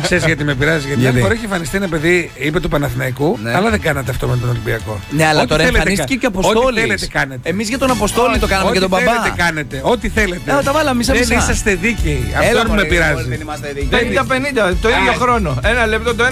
Ξέρεις γιατί με πειράζει? Γιατί Γιατί? άλλη φορά έχει εμφανιστεί ένα παιδί, είπε του Παναθηναϊκού, Ναι. αλλά δεν κάνατε αυτό με τον Ολυμπιακό. Ναι, αλλά Ό,τι τώρα θέλετε εμφανίστηκε και ο ό,τι Αποστόλης. θέλετε κάνετε. Εμείς για τον Αποστόλη το κάναμε και τον Ό,τι μπαμπά. θέλετε κάνετε. Ό,τι θέλετε. Τα βάλαμε μισά-μισά. Δεν είσαστε δίκαιοι. Έλα, Αυτό μωρέ, με πειράζει. δεν είμαστε δίκαιοι. 50-50, το ίδιο χρόνο. Ένα λεπτό το ένα.